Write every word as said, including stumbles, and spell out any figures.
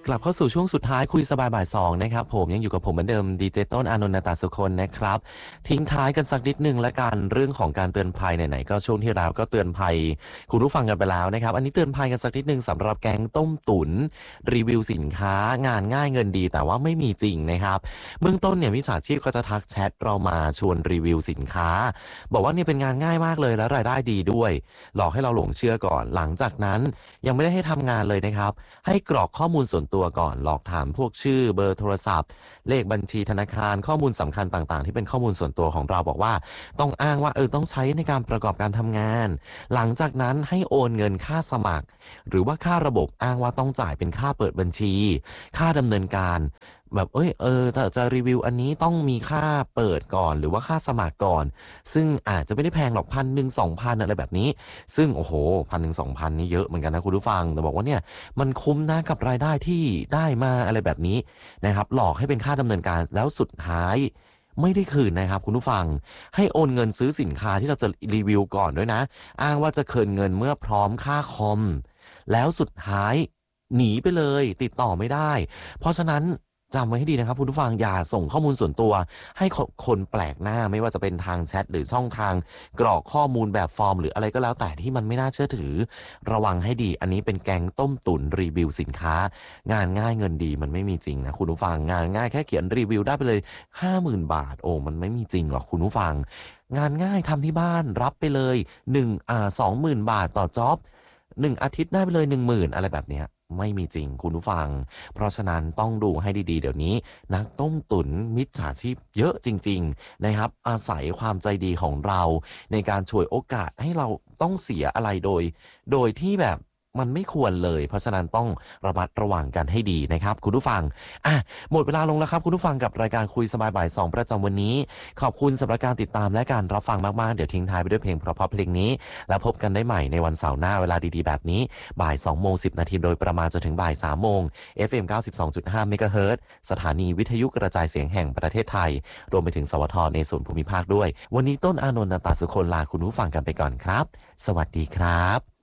กลับเข้าสู่ช่วงสุดท้ายคุยสบายบ่ายสองนะครับผมยังอยู่กับผมเหมือนเดิมดีเจต้นอานนท์ นาตาสุคนนะครับทิ้งท้ายกันสักนิดนึงและกันเรื่องของการเตือนภัยไหนๆก็ช่วงที่แล้วก็เตือนภัยคุณผู้ฟังกันไปแล้วนะครับอันนี้เตือนภัยกันสักนิดนึงสำหรับแก๊งต้มตุ๋นรีวิวสินค้างานง่ายเงินดีแต่ว่าไม่มีจริงนะครับเบื้องต้นเนี่ยมิจฉาชีพก็จะทักแชทเรามาชวนรีวิวสินค้าบอกว่าเนี่ยเป็นงานง่ายมากเลยและรายได้ดีด้วยหลอกให้เราหลงเชื่อก่อนหลังจากนั้นยังไม่ได้ให้ทำงานเลยนะครับให้กรอกข้อมูลส่วนตัวก่อนหลอกถามพวกชื่อเบอร์โทรศัพท์เลขบัญชีธนาคารข้อมูลสำคัญต่างๆที่เป็นข้อมูลส่วนตัวของเราบอกว่าต้องอ้างว่าเออต้องใช้ในการประกอบการทำงานหลังจากนั้นให้โอนเงินค่าสมัครหรือว่าค่าระบบอ้างว่าต้องจ่ายเป็นค่าเปิดบัญชีค่าดำเนินการแบบเอ้ยเออถ้าจะรีวิวอันนี้ต้องมีค่าเปิดก่อนหรือว่าค่าสมัครก่อนซึ่งอาจจะไม่ได้แพงหรอกพันหนึ่งสองพันอะไรแบบนี้ซึ่งโอ้โหพันหนึ่งสองพันนี่เยอะเหมือนกันนะคุณผู้ฟังแต่บอกว่าเนี่ยมันคุ้มนะกับรายได้ที่ได้มาอะไรแบบนี้นะครับหลอกให้เป็นค่าดำเนินการแล้วสุดท้ายไม่ได้คืนนะครับคุณผู้ฟังให้โอนเงินซื้อสินค้าที่เราจะรีวิวก่อนด้วยนะอ้างว่าจะคืนเงินเมื่อพร้อมค่าคอมแล้วสุดท้ายหนีไปเลยติดต่อไม่ได้เพราะฉะนั้นจำไว้ให้ดีนะครับคุณผู้ฟังอย่าส่งข้อมูลส่วนตัวให้คนแปลกหน้าไม่ว่าจะเป็นทางแชทหรือช่องทางกรอกข้อมูลแบบฟอร์มหรืออะไรก็แล้วแต่ที่มันไม่น่าเชื่อถือระวังให้ดีอันนี้เป็นแก๊งต้มตุ๋นรีวิวสินค้างานง่ายเงินดีมันไม่มีจริงนะคุณผู้ฟังงานง่ายแค่เขียนรีวิวได้ไปเลย ห้าหมื่น บาทโอ้มันไม่มีจริงหรอกคุณผู้ฟังงานง่ายทำที่บ้านรับไปเลย1อ่า สองหมื่น บาทต่อจ็อบหนึ่งอาทิตย์ได้ไปเลย หนึ่งหมื่น อะไรแบบเนี้ยไม่มีจริงคุณผู้ฟังเพราะฉะนั้นต้องดูให้ดีๆเดี๋ยวนี้นักต้มตุ๋นมิจฉาชีพเยอะจริงๆนะครับอาศัยความใจดีของเราในการช่วยโอกาสให้เราต้องเสียอะไรโดยโดยที่แบบมันไม่ควรเลยเพราะฉะนั้นต้องระมัดระวังกันให้ดีนะครับคุณผู้ฟังอ่ะหมดเวลาลงแล้วครับคุณผู้ฟังกับรายการคุยสบายบ่ายสองประจำวันนี้ขอบคุณสำหรับการติดตามและการรับฟังมากๆเดี๋ยวทิ้งท้ายไปด้วยเพลงเพราะๆเพลงนี้แล้วพบกันได้ใหม่ในวันเสาร์หน้าเวลาดีๆแบบนี้บ่ายสองโมงสิบนาทีโดยประมาณจนถึงบ่ายสามโมง เอฟ เอ็ม เก้าสิบสองจุดห้า เมกะเฮิรตซ์สถานีวิทยุกระจายเสียงแห่งประเทศไทยรวมไปถึงสวทในส่วนภูมิภาคด้วยวันนี้ต้นอานนท์ นาตาสุคนลาคุณผู้ฟังกันไปก่อนครับสวัสดีครับ